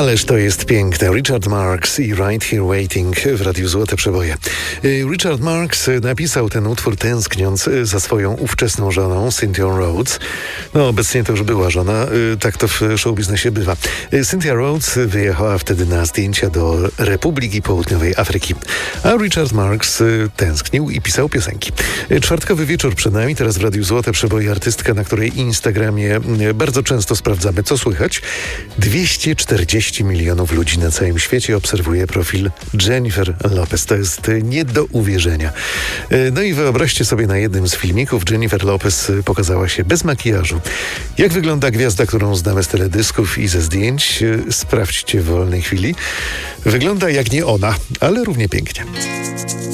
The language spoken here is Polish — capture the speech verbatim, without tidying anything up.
Ależ to jest piękne. Richard Marx i Right Here Waiting w Radiu Złote Przeboje. Richard Marx napisał ten utwór tęskniąc za swoją ówczesną żoną, Cynthia Rhodes. No obecnie to już była żona, tak to w showbiznesie bywa. Cynthia Rhodes wyjechała wtedy na zdjęcia do Republiki Południowej Afryki, a Richard Marx tęsknił i pisał piosenki. Czwartkowy wieczór przed nami, teraz w Radiu Złote Przeboje artystka, na której Instagramie bardzo często sprawdzamy, co słychać. dwieście czterdzieści milionów ludzi na całym świecie obserwuje profil Jennifer Lopez. To jest nie do uwierzenia. No i wyobraźcie sobie, na jednym z filmików Jennifer Lopez pokazała się bez makijażu. Jak wygląda gwiazda, którą znamy z teledysków i ze zdjęć? Sprawdźcie w wolnej chwili. Wygląda jak nie ona, ale równie pięknie.